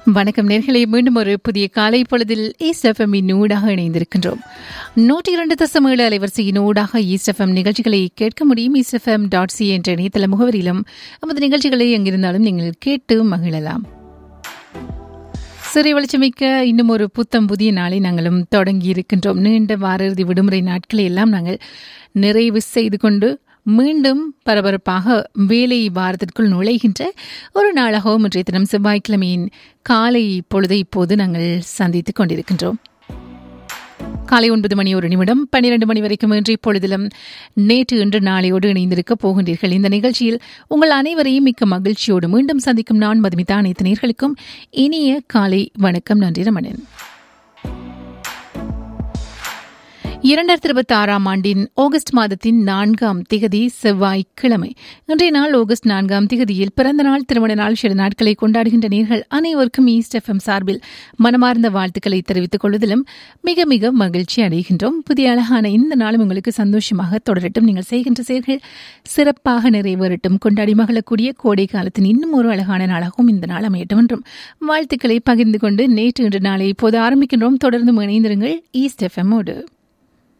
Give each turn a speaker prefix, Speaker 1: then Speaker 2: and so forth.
Speaker 1: வணக்கம் நேர்களே, மீண்டும் ஒரு புதிய காலை பொழுதில் ஈஸ்ட் எஃப்எம்மின் ஊடாக இணைந்திருக்கின்றோம். 102.7 அலைவரிசையின் ஊடாக ஈஸ்ட் எஃப்எம் நிகழ்ச்சிகளை கேட்க முடியும். eastfm.ca என்ற இணையதள முகவரியிலும் நமது நிகழ்ச்சிகளை எங்கிருந்தாலும் நீங்கள் கேட்டு மகிழலாம். சிறை வெளிச்சமிக்க இன்னும் ஒரு புத்தம் புதிய நாளை நாங்களும் தொடங்கி இருக்கின்றோம். நீண்ட வார இறுதி விடுமுறை நாட்களை எல்லாம் நாங்கள் நிறைவு செய்து கொண்டு மீண்டும் பரபரப்பாக வேலை வாரத்திற்குள் நுழைகின்ற ஒரு நாளாகவும் இன்றைய தினம் செவ்வாய்க்கிழமையின் காலை பொழுதை இப்போது நாங்கள் சந்தித்துக் கொண்டிருக்கின்றோம். காலை 9 மணி 1 நிமிடம் 12 மணி வரைக்கும் இன்றைய பொழுதிலும் நேற்று இன்று நாளையோடு இணைந்திருக்க போகின்றீர்கள். இந்த நிகழ்ச்சியில் உங்கள் அனைவரையும் மிக்க மகிழ்ச்சியோடு மீண்டும் சந்திக்கும் நான் மதுமிதா. அனைத்து நேயர்களுக்கும் இனிய காலை வணக்கம். நன்றி ரமணன். 2026 ஆண்டின் ஆகஸ்ட் மாதத்தின் 4ஆம் திகதி செவ்வாய்க்கிழமை. இன்றைய நாள் ஆகஸ்ட் 4ஆம் திகதியில் பிறந்த நாள், திருமண நாள், சில நாட்களை கொண்டாடுகின்ற நேர்கள் அனைவருக்கும் ஈஸ்ட் எஃப்எம் சார்பில் மனமார்ந்த வாழ்த்துக்களை தெரிவித்துக் கொள்வதிலும் மிக மிக மகிழ்ச்சி அடைகின்றோம். புதிய அழகான இந்த நாளும் உங்களுக்கு சந்தோஷமாக தொடரட்டும். நீங்கள் செய்கின்ற செயல்கள் சிறப்பாக நிறைவேறட்டும். கொண்டாடி மகிழக்கூடிய கோடை காலத்தின் இன்னும் ஒரு அழகான நாளாகவும் இந்த நாள் அமையட்டும் என்றும் வாழ்த்துக்களை பகிர்ந்து கொண்டு நேற்று இன்று நாளை இப்போது ஆரம்பிக்கின்றோம். தொடர்ந்து இணைந்திருங்கள் ஈஸ்ட் எஃப்எம்மோடு.